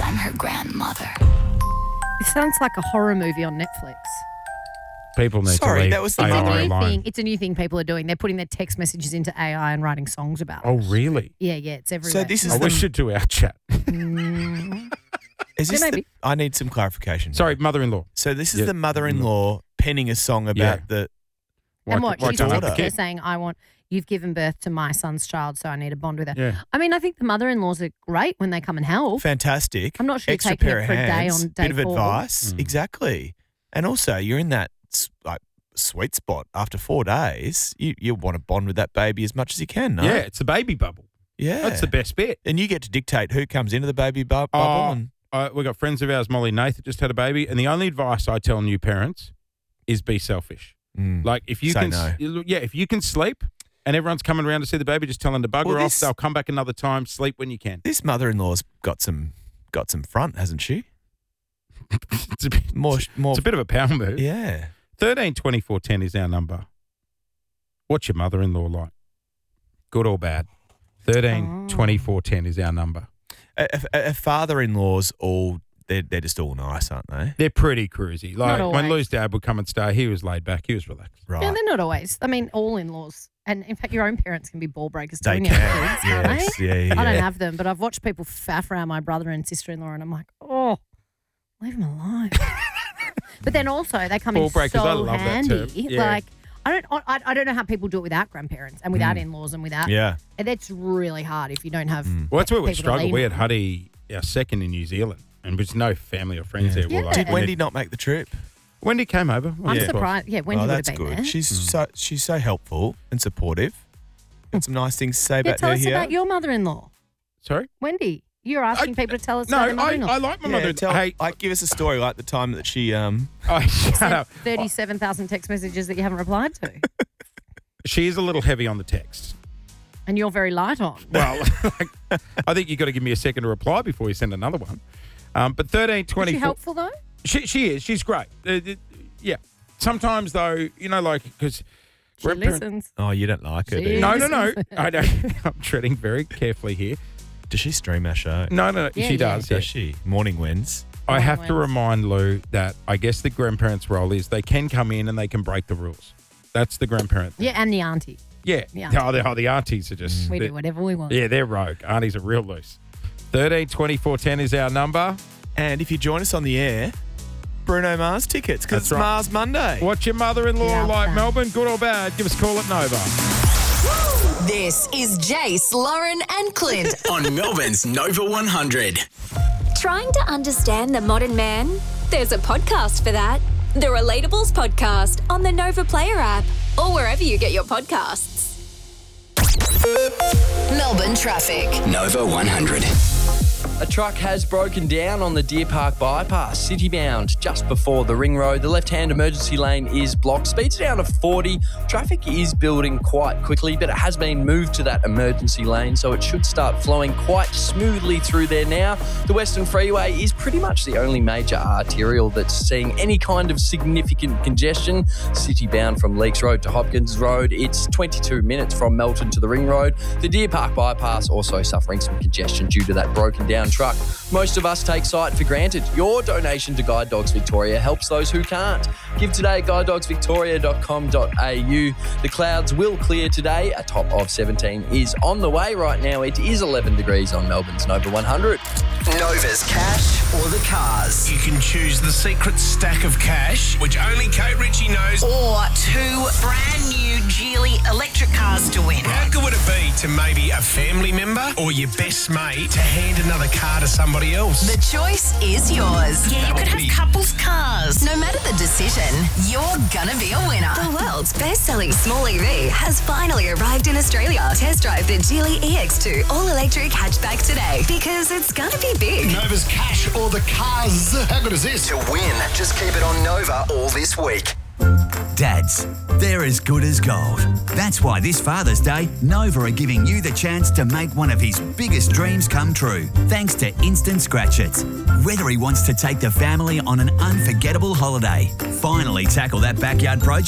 I'm her grandmother. It sounds like a horror movie on Netflix. People need Sorry, to leave that was the AI mother. alone. It's a new thing people are doing. They're putting their text messages into AI and writing songs about it. Oh, really? Yeah, it's everywhere. So this is I wish we should do our chat. Is this Yeah, maybe. I need some clarification. Sorry, mother-in-law. So this is Yeah. the mother-in-law penning a song about Yeah. the. And what? Why She's can't I have a daughter? they're kid? saying, you've given birth to my son's child, so I need a bond with her. Yeah. I mean, I think the mother-in-laws are great when they come and help. Fantastic. I'm not sure you're Extra taking pair it of for a day hands, on day bit of 4. advice. Exactly. And also, you're in that sweet spot. After 4 days, you want to bond with that baby as much as you can, no? Yeah, it's the baby bubble. Yeah. That's the best bit. And you get to dictate who comes into the baby bubble. And We've got friends of ours, Molly Nath, that just had a baby, and the only advice I tell new parents is be selfish. Like if you Say can, no. if you can sleep, and everyone's coming around to see the baby, just tell them to bugger Well, off. this- They'll come back another time. Sleep when you can. this mother-in-law's got some front, hasn't she? It's a bit, More. it's a bit of a power move. Yeah. 13 24 10 is our number. What's your mother-in-law like? Good or bad? 13 24 10 is our number. A father-in-law's they're just all nice, aren't they? They're pretty cruisy. Like Not when always. Lou's dad would come and stay, he was laid back. He was relaxed. Right. Yeah, they're not always. I mean, all in-laws. And in fact, your own parents can be ball breakers too They when you have can. kids, can't Yes. they? Yeah. I don't have them, but I've watched people faff around my brother and sister-in-law, and I'm like, oh, leave them alone. But then also they come Ball in breakers, I so love that handy. term. Yeah. Like I don't know how people do it without grandparents and without in-laws and without. Yeah. And it's really hard if you don't have. Well, that's where we people to struggled. lean We had on. Huddy, our second in New Zealand, and there's no family or friends there. We're Yeah. like, Did Yeah. Wendy not make the trip? Wendy came over. I'm Yeah. surprised. Yeah, Wendy Oh, would that's have been good. there. She's so helpful and supportive. Got some nice things to say Yeah, about tell her us here. about your mother-in-law, Sorry? Wendy. You're asking people to tell us No, about their I mother-in-law. like my mother. Hey, give us a story like the time that she oh, shut up. 37,000 text messages that you haven't replied to, She is a little heavy on the text. and you're very light on. Well, I think you've got to give me a second to reply before you send another one. But 13 Is she 24. helpful though? She is. She's great. Yeah. Sometimes, though, like, because. She listens. Oh, you don't like her, do She- you? No. I don't. I'm treading very carefully here. Does she stream our show? No. Yeah, she yeah. does. Yeah. Does she? Morning wins. I have to Wins. remind Lou that I guess the grandparents' role is they can come in and they can break the rules. That's the grandparent thing. Yeah, and the auntie. Yeah. The The aunties are just. We do whatever we want. Yeah, they're rogue. Aunties are real loose. 13 24 10 is our number. And if you join us on the air, Bruno Mars tickets because That's it's right. Mars Monday. What's your mother-in-law Love like, that. Melbourne? Good or bad? Give us a call at Nova. This is Jace, Lauren, and Clint. On Melbourne's Nova 100. Trying to understand the modern man? There's a podcast for that. The Relatables Podcast on the Nova Player app or wherever you get your podcasts. Melbourne traffic. Nova 100. A truck has broken down on the Deer Park bypass, city-bound, just before the ring road. The left-hand emergency lane is blocked. Speed's down to 40. Traffic is building quite quickly, but it has been moved to that emergency lane, so it should start flowing quite smoothly through there now. The Western Freeway is pretty much the only major arterial that's seeing any kind of significant congestion. City-bound from Leakes Road to Hopkins Road, it's 22 minutes from Melton to the ring road. The Deer Park bypass also suffering some congestion due to that broken down truck. Most of us take sight for granted. Your donation to Guide Dogs Victoria helps those who can't. Give today at guidedogsvictoria.com.au. The clouds will clear today. A top of 17 is on the way right now. It is 11 degrees on Melbourne's Nova 100. Nova's cash or the cars. You can choose the secret stack of cash, which only Kate Ritchie knows. Or 2 brand new Geely electric cars to win. How good would it be to maybe a family member or your best mate to hand another car to somebody else? The choice is yours. Yeah, you could have couples cars. No matter the decision, you're gonna be a winner. The world's best-selling small EV has finally arrived in Australia. Test drive the Geely EX2 all-electric hatchback today because it's gonna be big. Nova's cash or the cars. How good is this? To win, just keep it on Nova all this week. Dads, they're as good as gold. That's why this Father's Day, Nova are giving you the chance to make one of his biggest dreams come true, thanks to Instant Scratch It. Whether he wants to take the family on an unforgettable holiday, finally tackle that backyard project,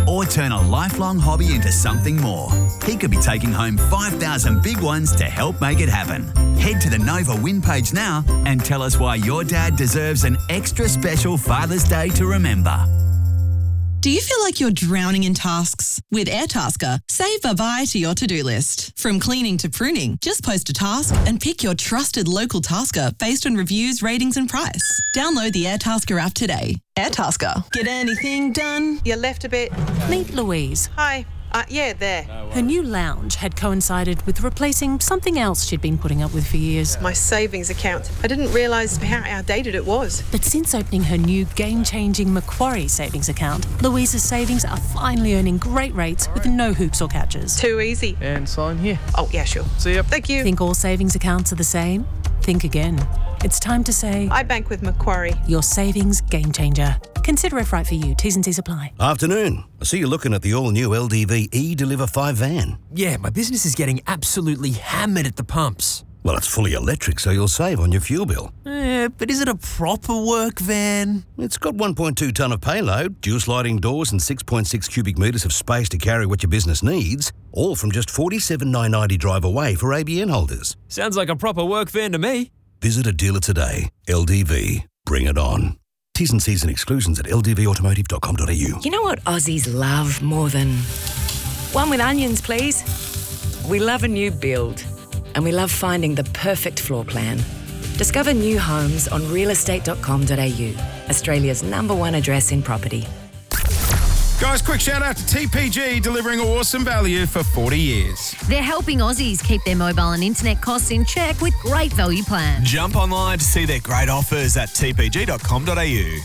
or turn a lifelong hobby into something more. He could be taking home 5,000 big ones to help make it happen. Head to the Nova Win page now and tell us why your dad deserves an extra special Father's Day to remember. Do you feel like you're drowning in tasks? With Airtasker, say bye-bye to your to-do list. From cleaning to pruning, just post a task and pick your trusted local tasker based on reviews, ratings and price. Download the Airtasker app today. Airtasker. Get anything done? You left a bit. Meet Louise. Hi. Yeah, there. Her new lounge had coincided with replacing something else she'd been putting up with for years. My savings account. I didn't realise how outdated it was. But since opening her new game-changing Macquarie savings account, Louise's savings are finally earning great rates with no hoops or catches. Too easy. And sign here. Oh, yeah, sure. See ya. Thank you. Think all savings accounts are the same? Think again. It's time to say... I bank with Macquarie. Your savings game changer. Consider if right for you. T's and C's apply. Afternoon. I see you're looking at the all-new LDV eDeliver 5 van. Yeah, my business is getting absolutely hammered at the pumps. Well, it's fully electric, so you'll save on your fuel bill. But is it a proper work van? It's got 1.2 tonne of payload, dual sliding doors and 6.6 cubic metres of space to carry what your business needs, all from just $47,990 drive away for ABN holders. Sounds like a proper work van to me. Visit a dealer today. LDV. Bring it on. T's and C's and exclusions at ldvautomotive.com.au. You know what Aussies love more than... One with onions, please. We love a new build. And we love finding the perfect floor plan. Discover new homes on realestate.com.au, Australia's #1 address in property. Guys, quick shout out to TPG, delivering awesome value for 40 years. They're helping Aussies keep their mobile and internet costs in check with great value plans. Jump online to see their great offers at tpg.com.au.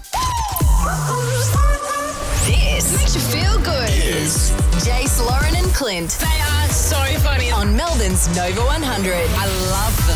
This makes you feel good. Is Jace, Lauren and Clint. They are so funny. On Melbourne's Nova 100. I love them.